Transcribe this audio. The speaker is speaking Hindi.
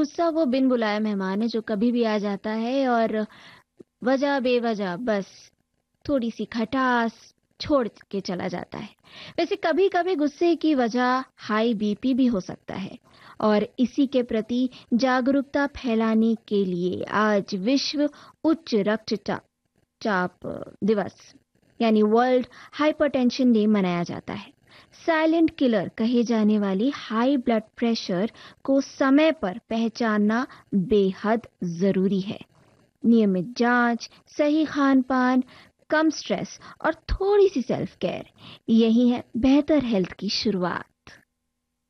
गुस्सा वो बिन बुलाए मेहमान है जो कभी भी आ जाता है और वजह बेवजह बस थोड़ी सी खटास छोड़ के चला जाता है। वैसे कभी कभी गुस्से की वजह हाई बीपी भी हो सकता है, और इसी के प्रति जागरूकता फैलाने के लिए आज विश्व उच्च रक्तचाप चाप दिवस यानी वर्ल्ड हाइपरटेंशन डे मनाया जाता है। साइलेंट किलर कहे जाने वाली हाई ब्लड प्रेशर को समय पर पहचानना बेहद जरूरी है। नियमित जांच, सही खान पान, कम स्ट्रेस और थोड़ी सी सेल्फ केयर, यही है बेहतर हेल्थ की शुरुआत।